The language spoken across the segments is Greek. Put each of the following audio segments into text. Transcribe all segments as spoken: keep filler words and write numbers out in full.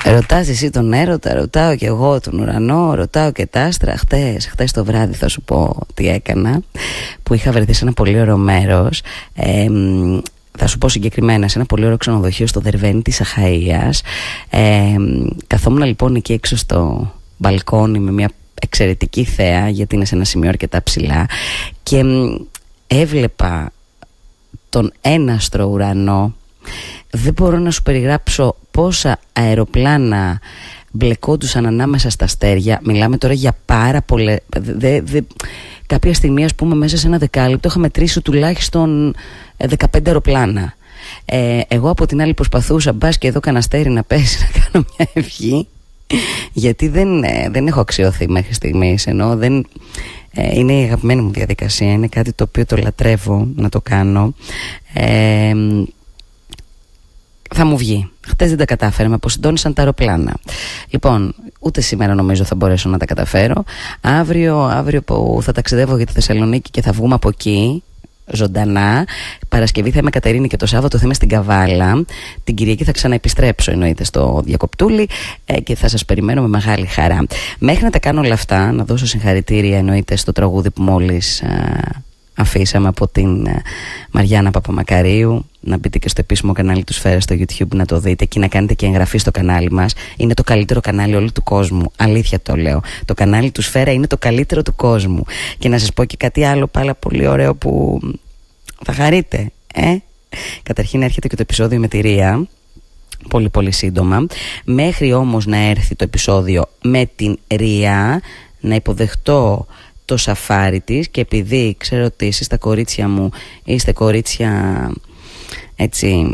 Ρωτάς εσύ τον έρωτα, ρωτάω και εγώ τον ουρανό, ρωτάω και τα άστρα. Χτες, χτες το βράδυ θα σου πω τι έκανα, που είχα βρεθεί σε ένα πολύ ωραίο μέρος. ε, Θα σου πω συγκεκριμένα, σε ένα πολύ ωραίο ξενοδοχείο στο Δερβένι της Αχαΐας. ε, Καθόμουν λοιπόν εκεί έξω στο μπαλκόνι με μια εξαιρετική θέα, γιατί είναι σε ένα σημείο αρκετά ψηλά, και έβλεπα τον έναστρο ουρανό. Δεν μπορώ να σου περιγράψω πόσα αεροπλάνα μπλεκόντουσαν ανάμεσα στα αστέρια. Μιλάμε τώρα για πάρα πολλές. Δε, δε, κάποια στιγμή, ας πούμε, μέσα σε ένα δεκάλεπτο είχα μετρήσει τουλάχιστον δεκαπέντε αεροπλάνα. ε, Εγώ από την άλλη προσπαθούσα, μπας και εδώ κανένα αστέρι να πέσει, να κάνω μια ευχή, γιατί δεν, δεν έχω αξιωθεί μέχρι στιγμής. Ενώ δεν, ε, είναι η αγαπημένη μου διαδικασία, είναι κάτι το οποίο το λατρεύω να το κάνω. ε, Θα μου βγει. Χτες δεν τα κατάφερα, με αποσυντώνησαν τα αεροπλάνα. Λοιπόν, ούτε σήμερα νομίζω θα μπορέσω να τα καταφέρω. Αύριο, αύριο που θα ταξιδεύω για τη Θεσσαλονίκη και θα βγούμε από εκεί ζωντανά. Παρασκευή θα είμαι Κατερίνη και το Σάββατο θα είμαι στην Καβάλα. Την Κυριακή θα ξαναεπιστρέψω, εννοείται, στο Διακοπτούλη, ε, και θα σας περιμένω με μεγάλη χαρά. Μέχρι να τα κάνω όλα αυτά, να δώσω συγχαρητήρια, εννοείται, στο τραγούδι που μόλις ε, αφήσαμε από την ε, Μαριάννα Παπαμακαρίου. Να μπείτε και στο επίσημο κανάλι του Σφαίρα στο YouTube να το δείτε και να κάνετε και εγγραφή στο κανάλι μας. Είναι το καλύτερο κανάλι όλου του κόσμου. Αλήθεια το λέω. Το κανάλι του Σφαίρα είναι το καλύτερο του κόσμου. Και να σας πω και κάτι άλλο πάρα πολύ ωραίο που θα χαρείτε. Ε? Καταρχήν έρχεται και το επεισόδιο με τη Ρία. Πολύ πολύ σύντομα. Μέχρι όμως να έρθει το επεισόδιο με την Ρία, να υποδεχτώ το σαφάρι της, και επειδή ξέρω ότι εσείς τα κορίτσια μου είστε κορίτσια, έτσι,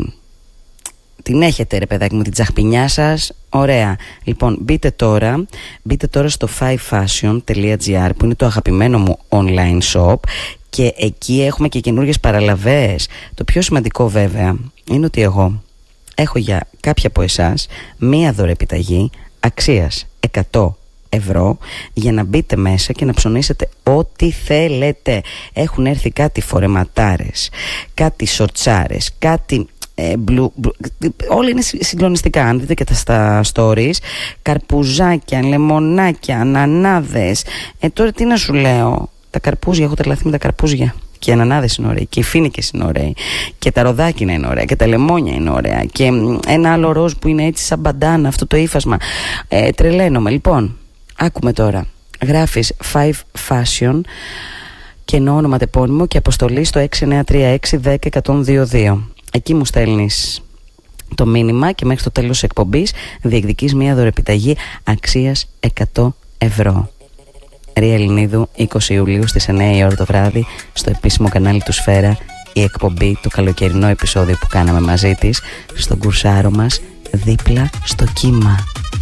την έχετε ρε παιδάκι μου την τσαχπινιά σας, ωραία. Λοιπόν, μπείτε τώρα, μπείτε τώρα στο five fashion dot gr, που είναι το αγαπημένο μου online shop, και εκεί έχουμε και καινούργιες παραλαβές. Το πιο σημαντικό βέβαια είναι ότι εγώ έχω για κάποια από εσάς μία δωρεπιταγή αξίας εκατό ευρώ για να μπείτε μέσα και να ψωνίσετε ό,τι θέλετε. Έχουν έρθει κάτι φορεματάρες, κάτι σοτσάρες, κάτι ε, μπλου, μπλου, όλα είναι συγκλονιστικά. Αν δείτε και τα στα stories, καρπουζάκια, λεμονάκια, ανανάδες. Ε, τώρα τι να σου λέω, τα καρπούζια, έχω τρελαθεί με τα καρπούζια. Και οι ανανάδες είναι ωραίοι, και οι φοίνικες είναι ωραίοι, και τα ροδάκινα είναι ωραία, και τα λεμόνια είναι ωραία, και ένα άλλο ροζ που είναι έτσι σαν μπαντάνα, αυτό το ύφασμα. Ε, τρελαίνομαι. Λοιπόν, άκουμε τώρα. Γράφεις five fashion και ενώ ονοματεπώνυμο και αποστολή στο έξι εννιά τρία έξι ένα μηδέν ένα μηδέν δύο δύο. Εκεί μου στέλνεις το μήνυμα και μέχρι το τέλος της εκπομπής διεκδικείς μία δωρεπιταγή αξίας εκατό ευρώ. Ρία Ελληνίδου, είκοσι Ιουλίου στις εννιά η ώρα το βράδυ, στο επίσημο κανάλι του Σφαίρα, η εκπομπή, το καλοκαιρινό επεισόδιο που κάναμε μαζί της, στον κουρσάρο μας, δίπλα στο κύμα.